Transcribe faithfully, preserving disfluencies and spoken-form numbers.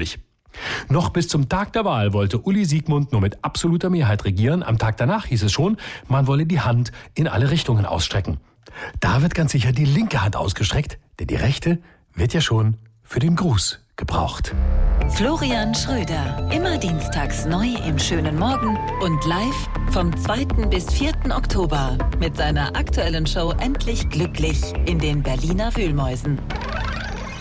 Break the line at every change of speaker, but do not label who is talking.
unhöflich. Noch bis zum Tag der Wahl wollte Uli Siegmund nur mit absoluter Mehrheit regieren. Am Tag danach hieß es schon, man wolle die Hand in alle Richtungen ausstrecken. Da wird ganz sicher die linke Hand ausgestreckt, denn die rechte wird ja schon für den Gruß gebraucht.
Florian Schröder, immer dienstags neu im schönen Morgen und live vom zweiten bis vierten Oktober mit seiner aktuellen Show Endlich Glücklich in den Berliner Wühlmäusen.